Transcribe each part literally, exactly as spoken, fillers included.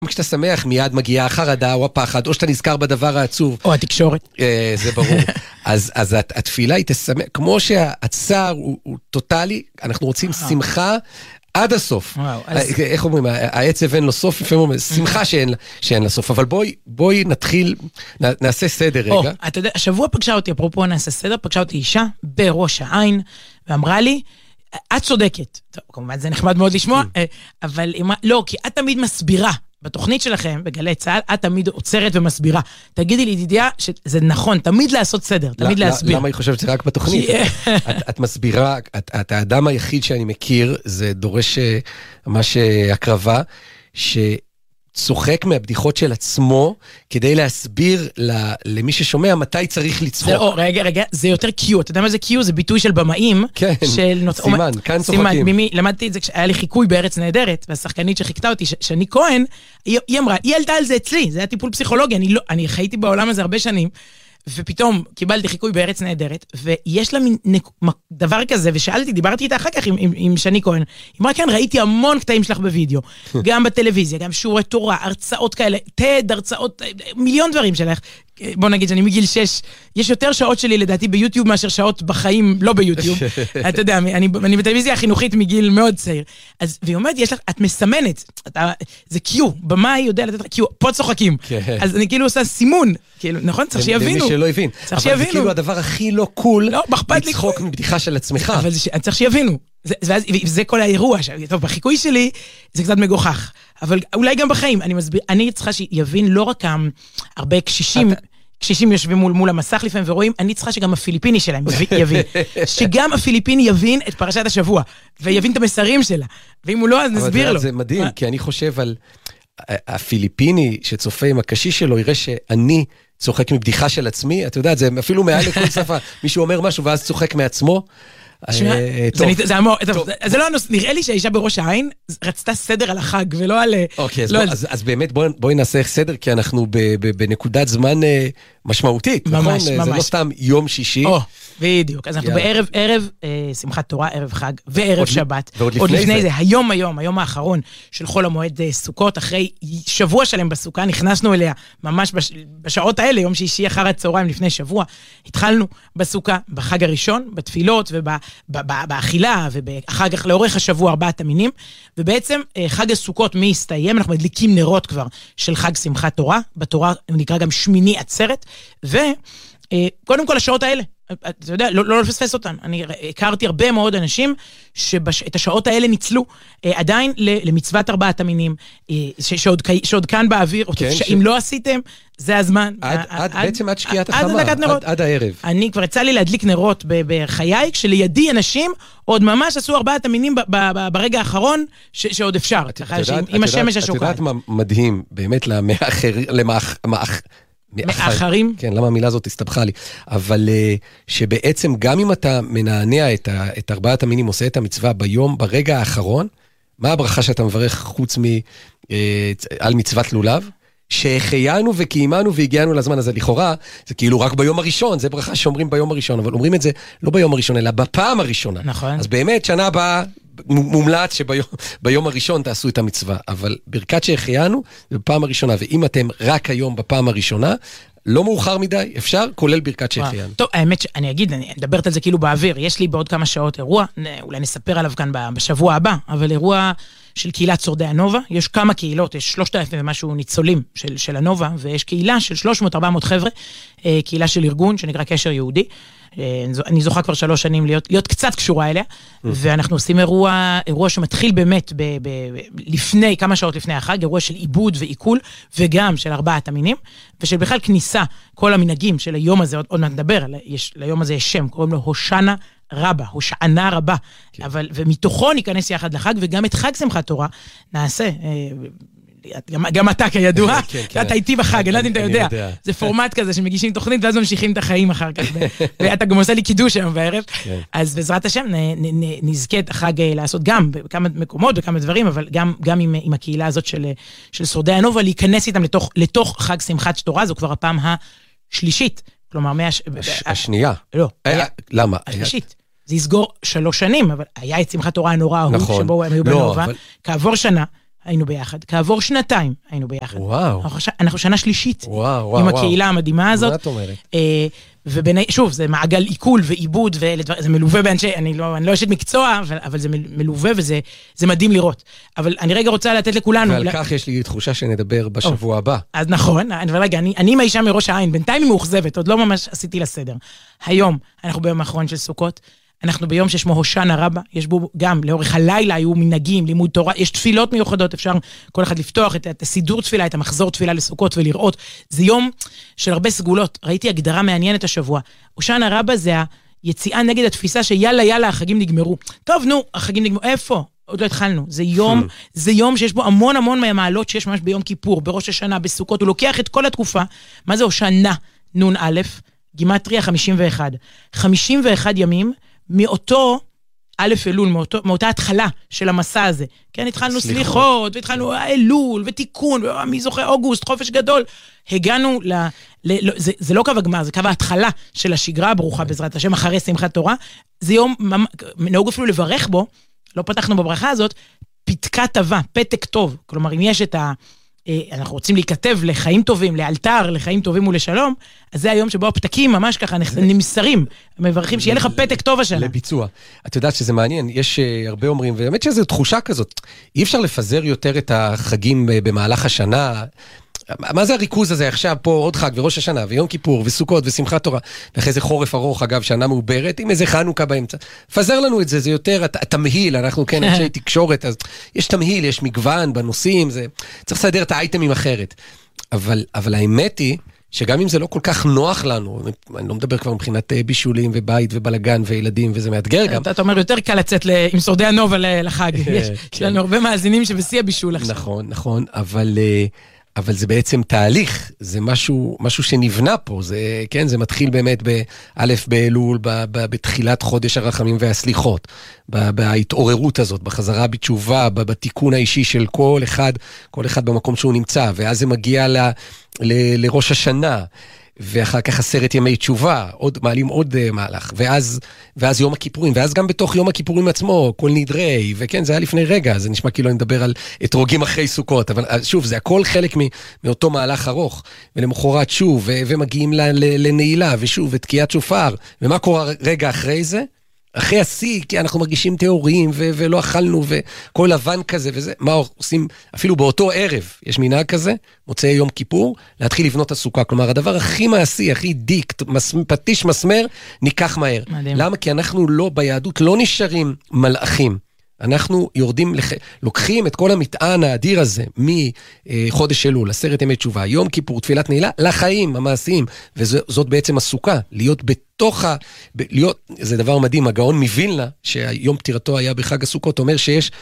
כשאתה שמח מיד מגיעה החרדה או הפחד, או שאתה נזכר בדבר העצוב. או התקשורת. זה ברור. אז, אז התפילה היא תשמח, כמו שהצער הוא, הוא טוטלי, אנחנו רוצים שמחה עד הסוף. וואו, אז... איך אומרים, העצב אין לו סוף, לפעמים אומרים, שמחה שאין, שאין לה סוף, אבל בואי, בואי נתחיל, נעשה סדר רגע. או, אתה יודע, השבוע פגשה אותי, אפרופו נעשה סדר, פגשה אותי אישה בראש העין, ואמרה לי, את צודקת. טוב, כמובן זה נחמד מאוד לשמוע, אבל לא, כי את תמיד מסבירה, בתוכנית שלכם, בגלי צהל, את תמיד עוצרת ומסבירה. תגידי לי, ידידיה, שזה נכון, תמיד לעשות סדר, תמיד להסביר. למה היא חושבת שזה רק בתוכנית? את מסבירה, את האדם היחיד שאני מכיר, זה דורש ממש הקרבה, שצוחק מהבדיחות של עצמו, כדי להסביר למי ששומע מתי צריך לצחוק. רגע, רגע, זה יותר קיו. אתה יודע מה זה קיו? זה ביטוי של במאים. כן, סימן, כאן צוחקים. למדתי את זה כשהיה לי חיקוי בארץ נהדרת, והשחקנית שחיכתה אותי, שני כהן, היא אמרה, היא עלתה על זה אצלי, זה היה טיפול פסיכולוגי, אני חייתי בעולם הזה הרבה שנים, ופתאום קיבלתי חיקוי בארץ נהדרת, ויש לה דבר כזה, ושאלתי, דיברתי איתה אחר כך עם, עם, עם שני כהן, היא אמרה, כן, ראיתי המון קטעים שלך בווידאו, גם בטלוויזיה, גם שיעורי תורה, הרצאות כאלה, תד, הרצאות, מיליון דברים שלך, בוא נגיד שאני מגיל שש, יש יותר שעות שלי לדעתי ביוטיוב מאשר שעות בחיים לא ביוטיוב. אתה יודע, אני, אני בטלוויזיה החינוכית מגיל מאוד צעיר. אז, והיא אומרת, יש לך, את מסמנת, אתה, זה קיו, במה היא יודע לתת לך קיו, פה צוחקים. אז אני כאילו עושה סימון, כאילו, נכון? צריך שיבינו. למי שלא הבין. צריך שיבינו. אבל זה כאילו הדבר הכי לא קול, לא, לצחוק מבדיחה של עצמך. אבל צריך שיבינו. זה, ואז, וזה כל האירוע, טוב, בחיקוי שלי זה קצת מגוחך, אבל אולי גם בחיים, אני מסביר, אני צריכה שיבין לא רק הרבה קשישים, אתה... קשישים יושבים מול, מול המסך לפעמים ורואים, אני צריכה שגם הפיליפיני שלהם יבין, שגם הפיליפיני יבין את פרשת השבוע, ויבין את המסרים שלה, ואם הוא לא, אז נסביר לו. זה מדהים, כי אני חושב על הפיליפיני שצופה עם הקשיש שלו, יראה שאני צוחק מבדיחה של עצמי, אתה יודע, זה אפילו מעל לכל שפה, מישהו אומר משהו ואז צוחק מעצמו, זה לא הנושא, נראה לי שהאישה בראש העין רצתה סדר על החג ולא על... אוקיי, אז באמת בואי נעשה סדר, כי אנחנו בנקודת זמן משמעותית, נכון? זה לא סתם יום שישי. בדיוק, אז אנחנו בערב, ערב שמחת תורה, ערב חג וערב שבת. עוד לפני זה, היום היום, היום האחרון של חול המועד סוכות, אחרי שבוע שלם בסוכה, נכנסנו אליה ממש בשעות האלה, יום שישי אחר הצהריים לפני שבוע, התחלנו בסוכה, בחג הראשון, בתפילות ובאכילה, ואחר כך לאורך השבוע ארבעת המינים, ובעצם חג הסוכות מי הסתיים, אנחנו מדליקים נרות כבר של חג שמחת תורה, בתורה הוא נקרא גם שמיני עצרת, וקודם כל השעות האלה, אתה יודע, לא, לא לפספס אותן. אני הכרתי הרבה מאוד אנשים שאת השעות האלה ניצלו עדיין למצוות ארבעת המינים, שעוד, שעוד כאן באוויר, כן, ש... אם לא עשיתם, זה הזמן. עד, עד, עד, בעצם עד שקיעת החמה, עד, עד, עד הערב. אני כבר יצא לי להדליק נרות בחיי, כשלידי אנשים עוד ממש עשו ארבעת המינים ב, ב, ב, ברגע האחרון, ש, שעוד אפשר. את, את יודעת, עם השמש השוקעת. את יודעת מה מדהים, באמת למאחר, למאח, מאח, מאחרים. כן, למה המילה הזאת הסתבכה לי. אבל שבעצם גם אם אתה מנענע את, ה, את ארבעת המינים, עושה את המצווה ביום, ברגע האחרון, מה הברכה שאתה מברך חוץ מ, על מצוות לולב? שהחיינו וקיימנו והגיענו לזמן הזה. לכאורה, זה כאילו רק ביום הראשון, זה ברכה שאומרים ביום הראשון, אבל אומרים את זה לא ביום הראשון, אלא בפעם הראשונה. נכון. אז באמת, שנה הבאה, מומלץ שביום הראשון תעשו את המצווה, אבל ברכת שהחיינו, זה בפעם הראשונה, ואם אתם רק היום בפעם הראשונה, לא מאוחר מדי, אפשר, כולל ברכת שהחיינו. טוב, האמת שאני אגיד, אני מדברת על זה כאילו באוויר, יש לי בעוד כמה שעות אירוע, אולי נספר עליו כאן בשבוע הבא, אבל אירוע של קהילת שורדי הנובה, יש כמה קהילות, יש שלושת אלפים ומשהו ניצולים של, של הנובה, ויש קהילה של שלוש מאות עד ארבע מאות חבר'ה, קהילה של ארגון שנקרא קשר יהודי, אני זוכה כבר שלוש שנים להיות, להיות קצת קשורה אליה, ואנחנו עושים אירוע, אירוע שמתחיל באמת ב, ב, לפני, כמה שעות לפני החג, אירוע של עיבוד ועיכול, וגם של ארבעת המינים, ושל בכלל כניסה, כל המנהגים של היום הזה, עוד, עוד נדבר, יש, ליום הזה יש שם, קוראים לו הושענא רבה, הושענא רבה, כן. אבל, ומתוכו ניכנס יחד לחג, וגם את חג שמחת תורה נעשה, גם, גם אתה כידוע, כן, כן. אתה איתי בחג, אני לא יודע אם אתה יודע. יודע. זה פורמט כזה שמגישים תוכנית, ואז ממשיכים את החיים אחר כך. ואתה גם עושה לי קידוש היום בערב. כן. אז בעזרת השם נ, נ, נזכה את החג לעשות גם בכמה מקומות וכמה דברים, אבל גם, גם עם, עם הקהילה הזאת של, של שורדי הנובה, להיכנס איתם לתוך, לתוך חג שמחת תורה, זו כבר הפעם השלישית. כלומר, מה... הש... השנייה. לא. היה, למה? השלישית. זה יסגור שלוש שנים, אבל היה את שמחת תורה הנורא ההוא, שבו הם היו בנובה. כעבור שנה, היינו ביחד. כעבור שנתיים היינו ביחד. וואו. אנחנו, אנחנו שנה שלישית. וואו, וואו. עם הקהילה המדהימה הזאת. מה את אומרת? וביני, שוב, זה מעגל עיכול ועיבוד, זה מלווה באנשי, אני לא, אני לא אשת מקצוע, אבל, אבל זה מלווה וזה זה מדהים לראות. אבל אני רגע רוצה לתת לכולנו. ועל כך יש לי תחושה שנדבר בשבוע הבא. אז נכון, אבל רגע, אני, אני עם האישה מראש העין, בינתיים היא מאוכזבת, עוד לא ממש עשיתי לה סדר. היום, אנחנו ביום האחרון של סוכות, אנחנו ביום ששמו הושענא רבה, יש בו גם, לאורך הלילה היו מנהגים, לימוד תורה, יש תפילות מיוחדות, אפשר כל אחד לפתוח את, את הסידור תפילה, את המחזור תפילה לסוכות ולראות. זה יום של הרבה סגולות. ראיתי הגדרה מעניינת השבוע. הושענא רבה זה היציאה נגד התפיסה שיאללה, יאללה, החגים נגמרו. טוב, נו, החגים נגמרו. איפה? עוד לא התחלנו. זה יום, זה יום שיש בו המון המון מהמעלות שיש ממש ביום כיפור, בראש השנה, בסוכות. הוא לוקח את כל התקופה. מה זה הושענא? נון א', גימטריה חמישים ואחת. חמישים ואחת ימים מאותו א' אלול, מאותו, מאותה התחלה של המסע הזה. כן, התחלנו סליחות, סליחות והתחלנו אלול ותיקון, מי זוכר אוגוסט, חופש גדול. הגענו ל... ל לא, זה, זה לא קו הגמר, זה קו ההתחלה של השגרה, ברוכה בעזרת השם, אחרי שמחת תורה. זה יום, נהוג אפילו לברך בו, לא פתחנו בברכה הזאת, פתקה טובה, פתק טוב. כלומר, אם יש את ה... אנחנו רוצים להיכתב לחיים טובים, לאלתר, לחיים טובים ולשלום, אז זה היום שבו הפתקים ממש ככה נמסרים, מברכים שיהיה לך פתק טוב השנה. לביצוע. את יודעת שזה מעניין, יש הרבה אומרים, ובאמת שזו תחושה כזאת, אי אפשר לפזר יותר את החגים במהלך השנה. מה זה הריכוז הזה עכשיו פה עוד חג וראש השנה ויום כיפור וסוכות ושמחת תורה ואחרי זה חורף ארוך אגב שנה מעוברת עם איזה חנוכה באמצע. פזר לנו את זה, זה יותר התמהיל, אנחנו כן אנשי תקשורת, אז יש תמהיל, יש מגוון בנושאים, זה צריך לסדר את האייטמים אחרת. אבל, אבל האמת היא שגם אם זה לא כל כך נוח לנו, אני לא מדבר כבר מבחינת בישולים ובית ובלגן וילדים וזה מאתגר גם. אתה אומר יותר קל לצאת עם שורדי הנובה לחג, יש לנו הרבה מאזינים שבשיא הבישול עכשיו. נכון, נכון, אבל... אבל זה בעצם תהליך, זה משהו, משהו שנבנה פה, זה, כן, זה מתחיל באמת באלף באלול, ב, ב, בתחילת חודש הרחמים והסליחות, ב, בהתעוררות הזאת, בחזרה בתשובה, ב, בתיקון האישי של כל אחד, כל אחד במקום שהוא נמצא, ואז זה מגיע ל, ל, לראש השנה, ואחר כך עשרת ימי תשובה, עוד, מעלים עוד uh, מהלך, ואז, ואז יום הכיפורים, ואז גם בתוך יום הכיפורים עצמו, כל נדרי, וכן, זה היה לפני רגע, זה נשמע כאילו אני מדבר על אתרוגים אחרי סוכות, אבל שוב, זה הכל חלק מ, מאותו מהלך ארוך, ולמחרת שוב, ו, ומגיעים ל, ל, לנעילה, ושוב, ותקיעת שופר, ומה קורה רגע אחרי זה? אחרי השיא, כי אנחנו מרגישים תיאורים, ו- ולא אכלנו, וכל לבן כזה, וזה, מה עושים, אפילו באותו ערב, יש מנהג כזה, מוצאי יום כיפור, להתחיל לבנות הסוכה, כלומר, הדבר הכי מעשי, הכי דיק, מס, פטיש מסמר, ניקח מהר. מדהים. למה? כי אנחנו לא, ביהדות, לא נשארים מלאכים. אנחנו יורדים, לח... לוקחים את כל המטען האדיר הזה, מחודש אלול, עשרת ימי תשובה, יום כיפור, תפילת נעילה, לחיים המעשיים, וזאת בעצם הסוכה, להיות בתוך ה... ב... להיות... זה דבר מדהים, הגאון מווילנה, שהיום פטירתו היה בחג הסוכות, אומר שיש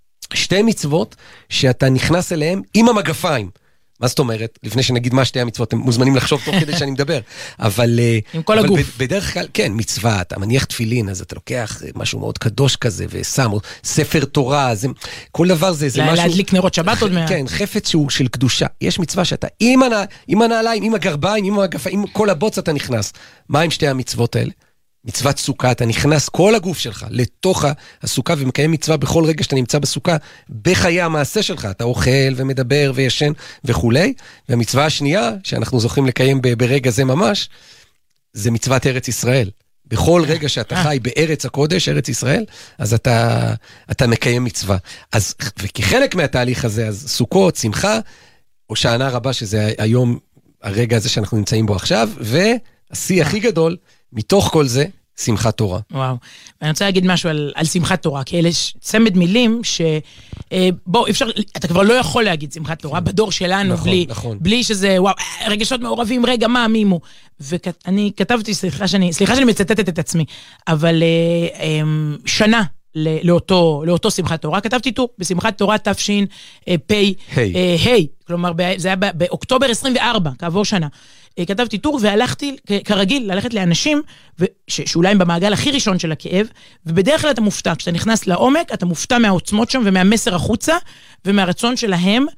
שתי מצוות שאתה נכנס אליהם עם המגפיים. מה זאת אומרת? לפני שנגיד מה שתי המצוות, אתם מוזמנים לחשוב תוך כדי שאני מדבר. אבל, עם כל אבל הגוף. בדרך כלל, כן, מצווה, אתה מניח תפילין, אז אתה לוקח משהו מאוד קדוש כזה, ושם, ספר תורה, זה, כל דבר זה, זה משהו... להדליק נרות שבת עוד מעט. כן, חפץ שהוא של קדושה. יש מצווה שאתה, עם, הנע, עם הנעליים, עם הגרביים, עם הגפיים, עם כל הבוץ אתה נכנס. מה עם שתי המצוות האלה? מצוות סוכה, אתה נכנס כל הגוף שלך לתוך הסוכה ומקיים מצווה בכל רגע שאתה נמצא בסוכה, בחיי המעשה שלך, אתה אוכל ומדבר וישן וכולי, והמצווה השנייה שאנחנו זוכים לקיים ברגע זה ממש, זה מצוות ארץ ישראל. בכל רגע שאתה חי בארץ הקודש, ארץ ישראל, אז אתה, אתה מקיים מצווה. אז, וכחלק מהתהליך הזה, אז סוכות, שמחה, הושענא רבה שזה היום הרגע הזה שאנחנו נמצאים בו עכשיו, והשיא הכי גדול, מתוך כל זה, שמחת תורה. וואו. ואני רוצה להגיד משהו על, על שמחת תורה, כי אלה צמד מילים ש... אה, בוא, אפשר, אתה כבר לא יכול להגיד שמחת תורה בדור שלנו, נכון, בלי, נכון. בלי שזה, וואו, רגשות מעורבים, רגע, מה, מימו. ואני כתבתי, סליחה שאני, סליחה שאני מצטטת את עצמי, אבל אה, אה, שנה, לאותו, לאותו שמחת תורה, כתבתי טור בשמחת תורה תפשין פי, היי, כלומר, זה היה באוקטובר עשרים וארבע, כעבור שנה. כתבתי טור והלכתי, כרגיל, ללכת לאנשים, שאולי הם במעגל הכי ראשון של הכאב, ובדרך כלל אתה מופתע, כשאתה נכנס לעומק, אתה מופתע מהעוצמות שם, ומהמסר החוצה, ומהרצון שלהם,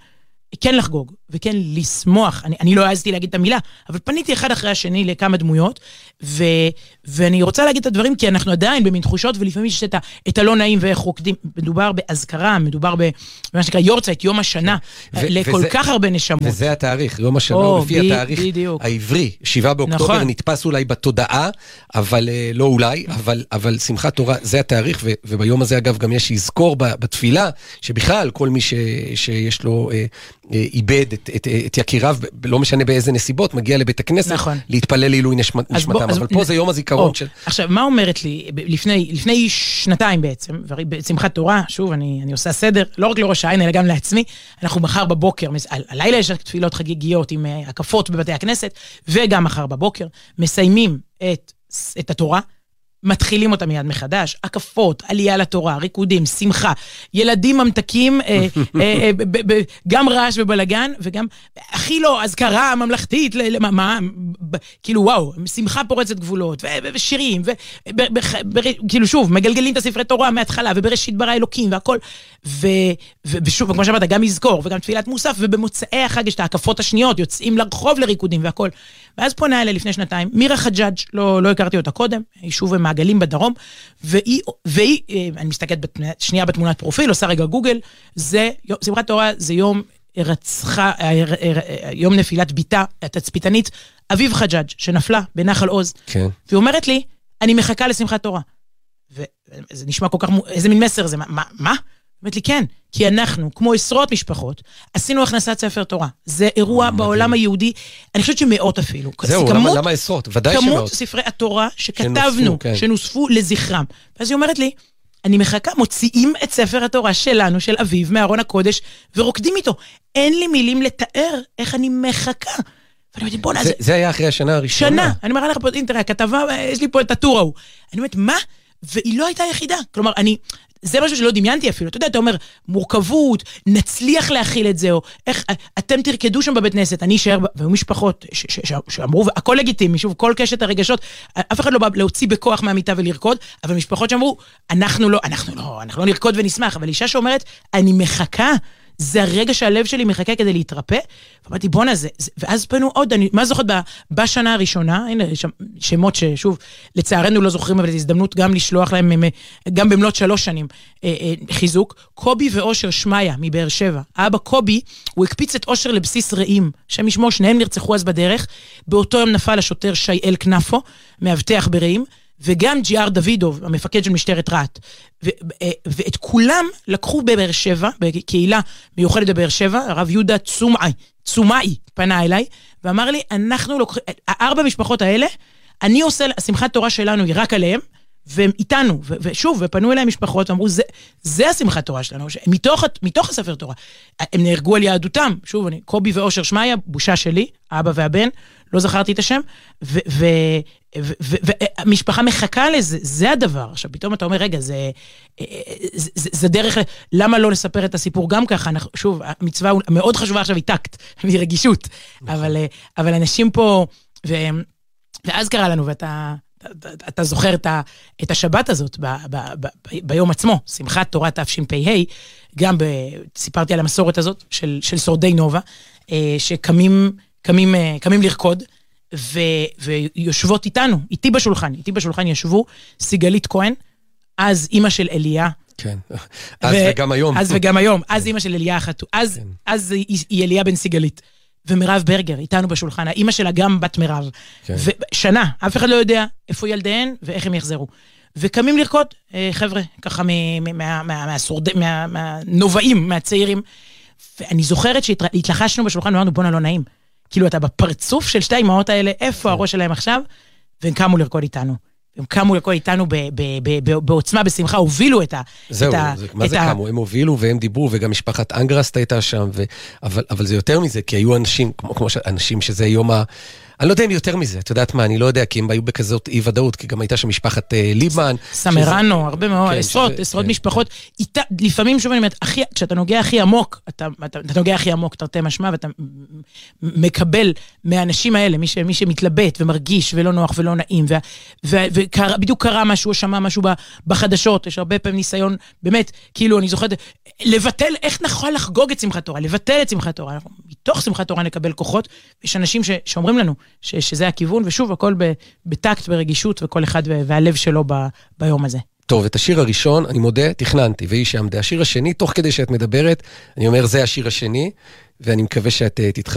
כן לחגוג, וכן לשמוח, אני, אני לא העזתי להגיד את המילה, אבל פניתי אחד אחרי השני לכמה דמויות, ו, ואני רוצה להגיד את הדברים, כי אנחנו עדיין במין תחושות, ולפעמים יש את, ה, את הלא נעים ואיך רוקדים, מדובר בהזכרה, מדובר במה שנקרא יורצייט, יום השנה, ו- לכל וזה, כך הרבה נשמות. וזה התאריך, יום השנה, או, לפי ב- התאריך בדיוק. העברי, שבעה באוקטובר, נכון. נתפס אולי בתודעה, אבל לא אולי, אבל, אבל שמחת תורה, זה התאריך, ו, וביום הזה אגב גם יש לזכור בתפילה, שבכלל כל מי ש, שיש לו איבד את, את, את יקיריו, לא משנה באיזה נסיבות, מגיע לבית הכנסת, נכון. להתפלל לעילוי נשמת, נשמתם, אבל פה זה יום הזיכרון של... עכשיו, מה אומרת לי, לפני, לפני שנתיים בעצם, בשמחת תורה, שוב, אני, אני עושה סדר, לא רק לראש העין, אלא גם לעצמי, אנחנו מחר בבוקר, הלילה יש תפילות חגיגיות עם הקפות בבתי הכנסת, וגם מחר בבוקר, מסיימים את, את התורה, מתחילים אותה מיד מחדש, הקפות, עלייה לתורה, ריקודים, שמחה, ילדים ממתקים, אה, אה, אה, ב, ב, גם רעש ובלגן, וגם, הכי לא, הזכרה ממלכתית, למה, מה, ב, כאילו וואו, שמחה פורצת גבולות, ו, ו, ושירים, ו, ב, ב, ב, כאילו שוב, מגלגלים את הספרי תורה מההתחלה, ובראשית ברא אלוקים, והכל, ו, ו, ושוב, כמו שאמרת, גם יזכור, וגם תפילת מוסף, ובמוצאי החג יש את ההקפות השניות, יוצאים לרחוב לריקודים והכל, ואז פונה אליי לפני שנתיים, מירה חג'אג', לא, לא הכרתי אותה קודם, יישוב מעגלים בדרום, והיא, והיא, אני מסתכלת בתמונה, שנייה בתמונת פרופיל, עושה רגע גוגל, זה, שמחת תורה זה יום רצחה, יום נפילת ביתה, התצפיתנית, אביב חג'אג', שנפלה בנחל עוז. כן. והיא אומרת לי, אני מחכה לשמחת תורה. וזה נשמע כל כך, איזה מין מסר זה, מה? מה? אומרת לי, כן, כי אנחנו, כמו עשרות משפחות, עשינו הכנסת ספר תורה. זה אירוע בעולם היהודי, אני חושבת שמאות אפילו. זהו, כמות, למה עשרות? ודאי שמאות. כמות ספרי התורה שכתבנו, כן. שנוספו לזכרם. ואז היא אומרת לי, אני מחכה, מוציאים את ספר התורה שלנו, של אביב, מארון הקודש, ורוקדים איתו. אין לי מילים לתאר איך אני מחכה. ואני אומרת, בוא נעזר. זה, זה היה אחרי השנה הראשונה. שנה. אני מראה לך פה, תראה, הכתבה, יש לי פה את הטור ההוא. אני אומרת, מה? והיא לא הייתה יחידה. כלומר, אני... זה משהו שלא דמיינתי אפילו, אתה יודע, אתה אומר, מורכבות, נצליח להכיל את זה, או איך, אתם תרקדו שם בבית כנסת, אני אשאר, והיו משפחות ש- ש- ש- שאמרו, הכל לגיטימי, שוב, כל קשת הרגשות, אף אחד לא בא להוציא בכוח מהמיטה ולרקוד, אבל משפחות שאמרו, אנחנו לא, אנחנו לא, אנחנו לא נרקוד ונשמח, אבל אישה שאומרת, אני מחכה, זה הרגע שהלב שלי מחכה כדי להתרפא, ואמרתי, בוא נזה, ואז פנו עוד, אני, מה זוכרת בשנה הראשונה, הנה, שמות ששוב, לצערנו לא זוכרים, אבל זו הזדמנות גם לשלוח להם, גם במלות שלוש שנים, חיזוק, קובי ואושר שמיה, מבאר שבע. האבא קובי, הוא הקפיץ את אושר לבסיס רעים, שם ישמו, שניהם נרצחו אז בדרך, באותו יום נפל השוטר שייאל כנפו, מאבטח ברעים, וגם ג'י אר דוידוב, המפקד של משטרת רעת. ו- ואת כולם לקחו בבאר שבע, בקהילה מיוחדת בבאר שבע, הרב יהודה צומאי, צומאי פנה אליי, ואמר לי, אנחנו לוקחים, הארבע משפחות האלה, אני עושה, השמחת תורה שלנו היא רק עליהם, והם איתנו, ו- ושוב, ופנו אליי משפחות, ואמרו, זה, זה השמחת תורה שלנו, מתוך, מתוך הספר תורה. הם נהרגו על יהדותם, שוב, אני, קובי ואושר שמיה, בושה שלי, האבא והבן, לא זכרתי את השם, והמשפחה מחכה לזה, זה הדבר. עכשיו, פתאום אתה אומר, רגע, זה, זה, זה, זה דרך, למה לא לספר את הסיפור גם ככה? שוב, המצווה מאוד חשובה עכשיו היא טקט, היא רגישות, אבל, אבל אנשים פה, ו, ואז קרה לנו, ואתה, אתה, אתה זוכר את השבת הזאת ב, ב, ב, ביום עצמו, שמחת תורה תשפ"ה, גם ב, סיפרתי על המסורת הזאת של, של שורדי נובה, שקמים, קמים, קמים לרקוד, ו, ויושבות איתנו, איתי בשולחן, איתי בשולחן ישבו סיגלית כהן, אז אימא של אליה. כן, אז ו, וגם היום. אז וגם היום, אז אימא של אליה אחת, אז, כן. אז היא, היא אליה בן סיגלית. ומירב ברגר, איתנו בשולחן, האמא שלה גם בת מירב. כן. ושנה, אף אחד לא יודע איפה ילדיהן ואיך הם יחזרו. וקמים לרקוד, חבר'ה, ככה מהנובעים, מהצעירים. ואני זוכרת שהתלחשנו בשולחן, ואמרנו, בונה לא נעים. כאילו אתה בפרצוף של שתי האמהות האלה, איפה הראש שלהם עכשיו? והם קמו לרקוד איתנו. הם קמו לרקוד איתנו בעוצמה, בשמחה, הובילו את ה... זהו, מה זה קמו? הם הובילו והם דיברו, וגם משפחת אנגרסט הייתה שם, אבל זה יותר מזה, כי היו אנשים, כמו אנשים שזה יום אני לא יודע אם יותר מזה, את יודעת מה, אני לא יודע, כי הם היו בכזאת אי ודאות, כי גם הייתה שם משפחת ליבמן. סמרנו, הרבה מאוד, עשרות, עשרות משפחות. לפעמים, שוב אני אומרת, כשאתה נוגע הכי עמוק, אתה נוגע הכי עמוק, תרתי משמע, ואתה מקבל מהאנשים האלה, מי שמתלבט ומרגיש ולא נוח ולא נעים, ובדיוק קרה משהו, שמע משהו בחדשות, יש הרבה פעמים ניסיון, באמת, כאילו, אני זוכרת, לבטל, איך נכון לחגוג את שמחת תורה, לבטל את שמחת תורה, מתוך שמחת תורה נקבל כוחות, יש אנשים שאומרים לנו שזה הכיוון, ושוב, הכל בטקט, ברגישות, וכל אחד והלב שלו ביום הזה. טוב, את השיר הראשון, אני מודה, תכננתי, והיא שעמדה. השיר השני, תוך כדי שאת מדברת, אני אומר, זה השיר השני, ואני מקווה שאת תתחברי.